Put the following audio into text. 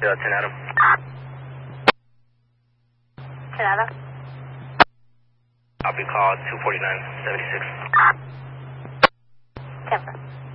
Yeah, 10 Adam. 10 Adam. I'll be called 249-76. 10.